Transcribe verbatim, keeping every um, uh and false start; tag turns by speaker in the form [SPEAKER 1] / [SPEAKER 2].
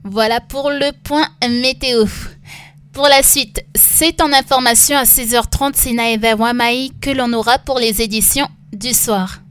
[SPEAKER 1] Voilà pour le point météo. Pour la suite, c'est en information à six heures trente Sinaeva Wamai que l'on aura pour les éditions du soir.